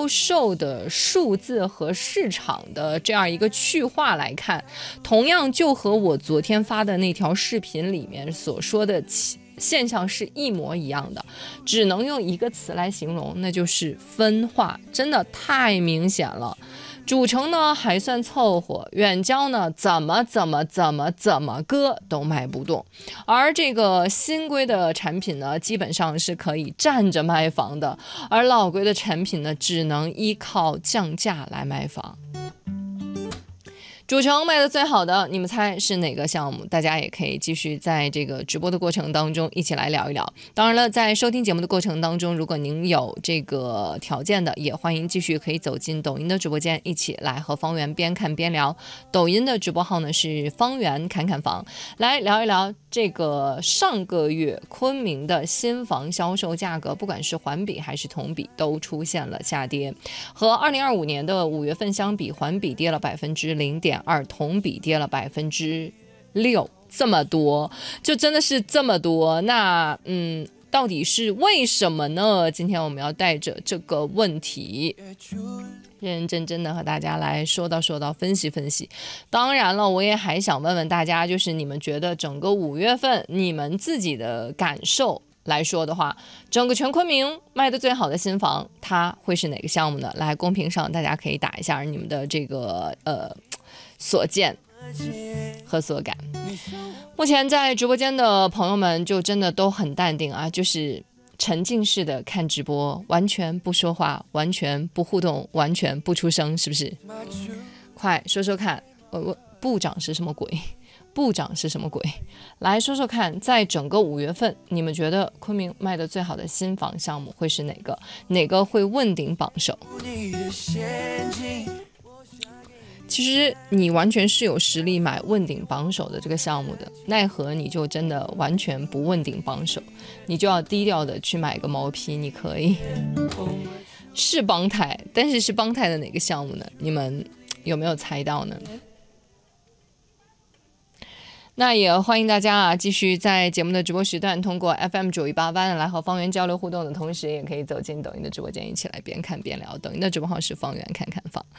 售的数字和市场的这样一个去化来看，同样就和我昨天发的那条视频里面所说的现象是一模一样的，只能用一个词来形容，那就是分化，真的太明显了。主城呢还算凑合，远郊呢怎么割都卖不动，而这个新规的产品呢基本上是可以站着卖房的，而老规的产品呢只能依靠降价来卖房。主城卖的最好的，你们猜是哪个项目？大家也可以继续在这个直播的过程当中一起来聊一聊。当然了，在收听节目的过程当中，如果您有这个条件的，也欢迎继续可以走进抖音的直播间，一起来和方圆边看边聊。抖音的直播号呢是方圆侃侃房，来聊一聊这个上个月昆明的新房销售价格，不管是环比还是同比都出现了下跌，和2025年的5月份相比，环比跌了0.2%，同比跌了6%，这么多，就真的是这么多。那到底是为什么呢？今天我们要带着这个问题认认真真的和大家来说道分析分析。当然了，我也还想问问大家，就是你们觉得整个5月份你们自己的感受来说的话，整个全昆明卖的最好的新房它会是哪个项目呢？来公屏上大家可以打一下你们的这个所见和所感。目前在直播间的朋友们就真的都很淡定啊，就是沉浸式的看直播，完全不说话，完全不互动，完全不出声，是不是？快说说看，部长是什么鬼？部长是什么鬼？来说说看，在整个5月份，你们觉得昆明卖的最好的新房项目会是哪个？哪个会问鼎榜首？其实你完全是有实力买问鼎榜首的这个项目的，奈何你就真的完全不问鼎榜首，你就要低调的去买个毛坯。你可以是邦泰，但是是邦泰的哪个项目呢？你们有没有猜到呢？那也欢迎大家啊，继续在节目的直播时段通过 FM918湾来和方圆交流互动的同时，也可以走进抖音的直播间，一起来边看边聊。抖音的直播号是方圆侃侃房。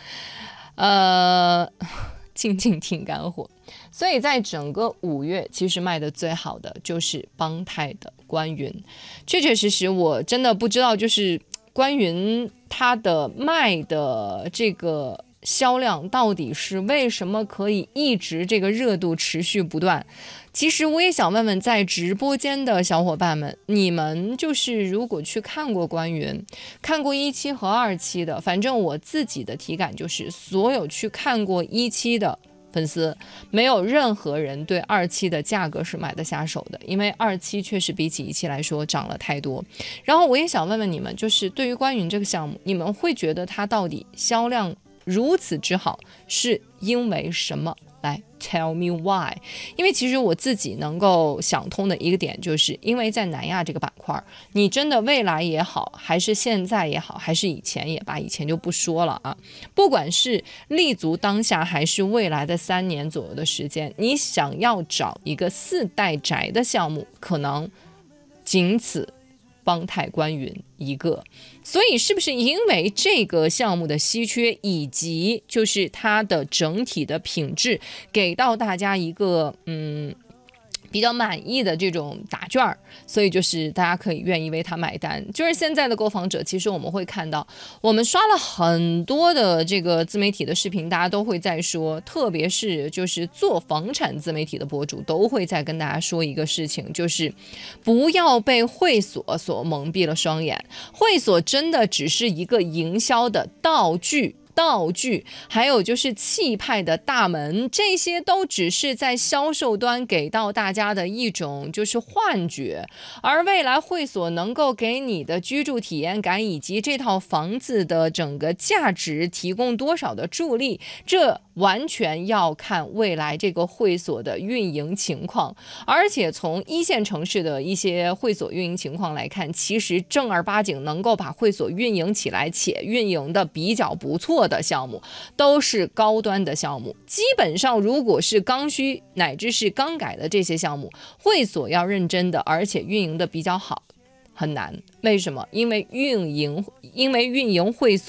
静静听干货。所以在整个5月，其实卖的最好的就是邦泰的观云。确确实实，我真的不知道，就是观云它的卖的这个销量到底是为什么可以一直这个热度持续不断。其实我也想问问在直播间的小伙伴们，你们就是如果去看过观云，看过1期和2期的，反正我自己的体感就是所有去看过1期的粉丝，没有任何人对2期的价格是买得下手的，因为2期确实比起1期来说涨了太多。然后我也想问问你们，就是对于观云这个项目，你们会觉得它到底销量如此之好，是因为什么？来 tell me why。 因为其实我自己能够想通的一个点，就是因为在南亚这个板块，你真的未来也好，还是现在也好，还是以前也罢，以前就不说了啊，不管是立足当下还是未来的3年左右的时间，你想要找一个4代宅的项目，可能仅此邦泰观云一个。所以是不是因为这个项目的稀缺，以及就是它的整体的品质给到大家一个比较满意的这种答卷，所以就是大家可以愿意为它买单。就是现在的购房者，其实我们会看到，我们刷了很多的这个自媒体的视频，大家都会在说，特别是就是做房产自媒体的博主都会在跟大家说一个事情，就是不要被会所所蒙蔽了双眼。会所真的只是一个营销的道具，还有就是气派的大门，这些都只是在销售端给到大家的一种就是幻觉，而未来会所能够给你的居住体验感以及这套房子的整个价值提供多少的助力，这完全要看未来这个会所的运营情况。而且从1线城市的一些会所运营情况来看，其实正儿八经能够把会所运营起来且运营的比较不错的项目，都是高端的项目。基本上如果是刚需乃至是刚改的这些项目，会所要认真的而且运营的比较好很难。为什么？因为运营会所